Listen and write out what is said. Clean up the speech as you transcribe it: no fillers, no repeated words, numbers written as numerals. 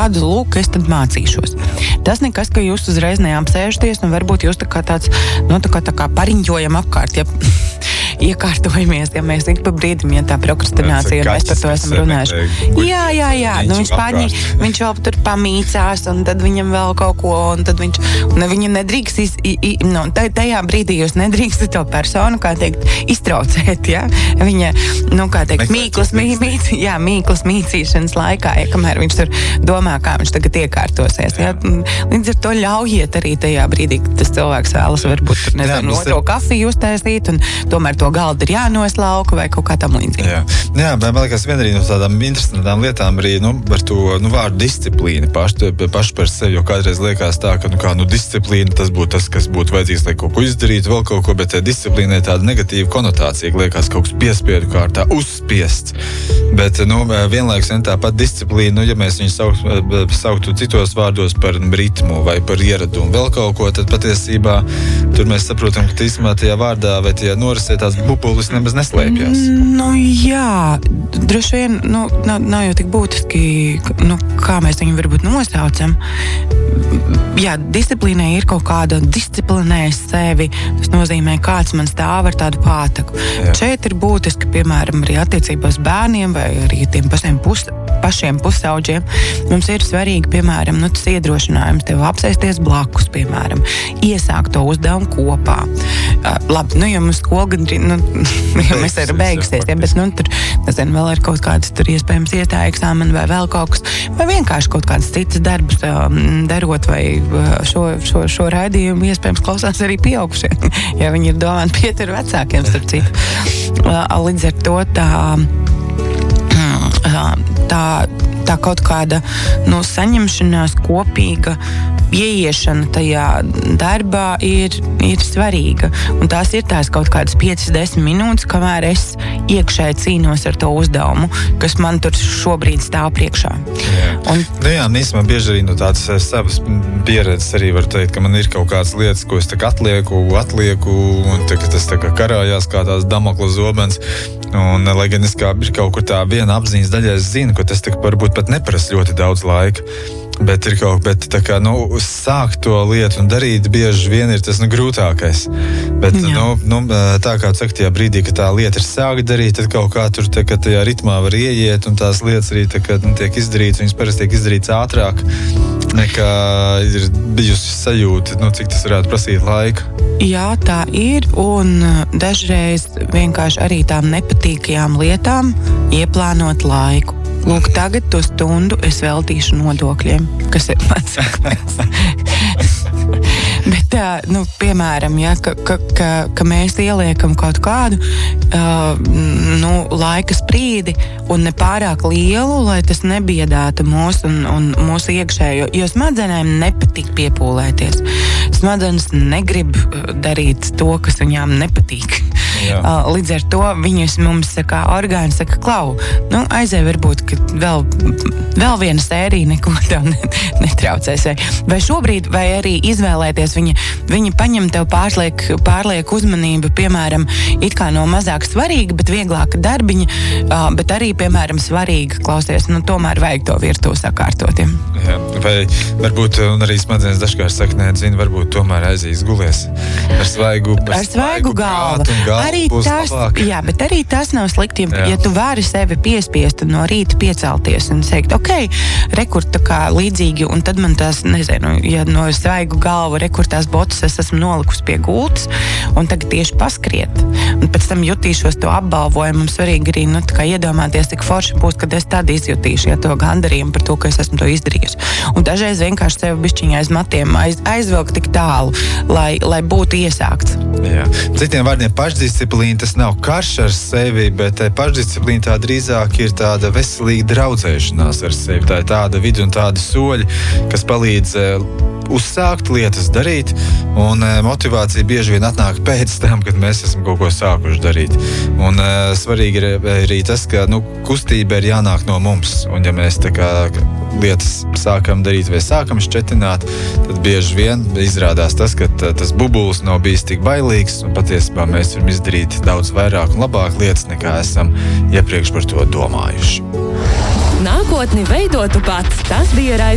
kādu lūk, es tad mācīšos. Tas nekas, ka jūs uzreiz neapsēžaties, un varbūt jūs tā kā pariņķojam apkārt, ja iekārtojamies, ja mēs ik pa brīdim, ja tā prokrastinācija, mēs par to esam runājuši. Jā, viņš vēl tur pamīcās, un tad viņam vēl kaut ko, un tad viņa nedrīkst, tajā brīdī jūs nedrīkstat to personu, kā teikt, iztraucēt, ja? Viņa, mīklas mīcīšanas laikā, ja, kamēr viņš tur domā, kā viņš tagad iekārtosies, ja? Līdz ar to ļaujiet arī tajā brīdī, kad tas cilvēks vēlas varbūt tur, otro kafiju uztaisīt, un tomēr to galdu ir jānoslauka vai kaut kā tam līdzīgi. Jā, bet man liekas, viena arī no tādām interesantām lietām arī, par to, vārdu disciplīna paši par sevi, jo kādreiz liekas tā, ka, disciplīna, tas būtu tas, kas būtu vajadzīgs, lai kaut ko izdarītu, vēl kaut ko, bet disciplīna ir tāda negatīva konotācija, liekas kaut kas piespiedu kārtā, uzspiests. Bet, vienlaikus tāpat disciplīna, ja mēs viņu sauktu citos vārdos par ritmu vai par ieradumu, vēl kaut ko, tad patiesībā tur mēs saprotam, ka īstenībā tajā vārdā vai tajā norisē tās bubulis nemaz neslēpjas. Jā, droši vien, nav jau tik būtiski, kā mēs viņu varbūt nosaucam. Jā, disciplīnai ir kaut kāda disciplinēs sevi, tas nozīmē, kāds man stāv ar tādu pātaku. Šeit ir būtiski, piemēram, arī attiecībās bērniem vai arī tiem pašiem pusauģiem. Mums ir svarīgi, piemēram, tas iedrošinājums tev apsēsties blakus, piemēram, iesākt to uzdevumu kopā. Labi, ja mums skola mēs arī beigsies, ja, bet, tur, nezinu, vēl ir kaut kādas tur iespējams iestāja eksāmeni vai vēl kaut kas, vai vienkārši kaut kādas citas darbus darot, vai šo raidījumu iespējams klausās arī pieaugušie, ja viņi ir domāti Pieter vecākiem, starp citu. Līdz ar to tā kaut kāda saņemšanās kopīga ieiešana tajā darbā ir svarīga. Un tās ir tās kaut kādas 5-10 minūtes, kamēr es iekšēji cīnos ar to uzdevumu, kas man tur šobrīd stāv priekšā. Īstenībā bieži arī no tādas savas pieredzes arī var teikt, ka man ir kaut kādas lietas, ko es atlieku, un tas karājās kā tās Damokla zobens. Un, lai gan es ir kaut kur tā viena apziņas daļa, es zinu, ka tas varbūt pat neprasa ļoti daudz laika. Bet sākt to lietu un darīt bieži vien ir tas grūtākais. Bet, tā kā saka, tajā brīdī, ka tā lieta ir sākt darīt, tad kaut kā tur tajā ritmā var ieiet, un tās lietas arī tiek izdarītas, viņas parasti tiek izdarītas ātrāk, nekā ir bijusi sajūta, cik tas varētu prasīt laika. Jā, tā ir, un dažreiz vienkārši arī tām nepatīkajām lietām ieplānot laiku. Lūk, tagad to stundu es veltīšu nodokļiem, kas ir mans sakmēs. Bet, piemēram, ja, ka mēs ieliekam kaut kādu laika sprīdi un ne pārāk lielu, lai tas nebiedātu mūsu un mūsu iekšējo, jo smadzenēm nepatīk piepūlēties. Smadzenes negrib darīt to, kas viņām nepatīk. Līdz ar to viņus mums orgāni saka, klau, aizēj varbūt, ka vēl viena sērija neko tev netraucēs. Vai šobrīd, vai arī izvēlēties, viņi paņem tev pārliek uzmanību, piemēram, it kā no mazāk svarīga, bet vieglāka darbiņa, bet arī, piemēram, svarīga, klausies, tomēr vajag to virtuvi sakārtot. Jā, vai varbūt, un arī smadzenes dažkārt saka, nezinu, varbūt tomēr aizies gulies ar svaigu galvu. Bet arī tas nav slikti, ja tu vari sevi piespiest no rīta piecelties un teikt, rekurt tā kā līdzīgi, un tad man tās, nezinu, ja no svaigu galvu rekurtās botas es esmu nolikusi pie gultas, un tagad tieši paskriet, un pēc tam jutīšos to apbalvojumu, mums svarīgi arī, iedomāties, cik forši būs, kad es tad izjutīšu, to gandarījumu par to, ka es esmu to izdarījusi. Un dažreiz vienkārši sevi bišķiņā aiz matiem aizvelk tik tālu, lai būtu iesākts. Jā. Citiem vārdiem pašdisciplīna, tas nav karš ar sevi, bet pašdisciplīna tā drīzāk ir tāda veselīga draudzēšanās ar sevi. Tā ir tāda vidi un tādi soļi, kas palīdz uzsākt lietas darīt, un motivācija bieži vien atnāk pēc tam, kad mēs esam kaut ko sākuši darīt. Un svarīgi ir arī tas, ka kustība ir jānāk no mums, un ja mēs lietas sākam darīt vai sākam šķetināt, tad bieži vien izrādās tas, ka tas bubulis nav bijis tik bailīgs, un patiesībā mēs varam izdarīt daudz vairāk un labāk lietas, nekā esam iepriekš par to domājuši. Nākotni veidotu pats, tas bija